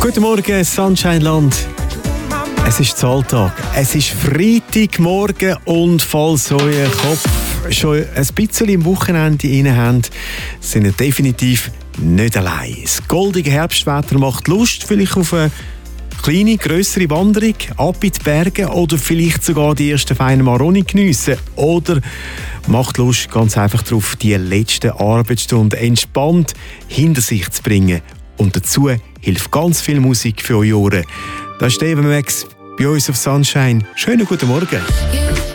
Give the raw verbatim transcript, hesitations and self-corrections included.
Guten Morgen, Sunshineland. Es ist Zahltag. Es ist Freitagmorgen und falls euer Kopf schon ein bisschen im Wochenende rein habt, sind ihr definitiv nicht allein. Das goldige Herbstwetter macht Lust, vielleicht auf eine kleine, grössere Wanderung ab in die Berge oder vielleicht sogar die ersten feinen Maroni geniessen. Oder macht Lust ganz einfach darauf, die letzten Arbeitsstunden entspannt hinter sich zu bringen. Und dazu hilft ganz viel Musik für eure Ohren. Das ist Steven Max bei uns auf Sunshine. Schönen guten Morgen.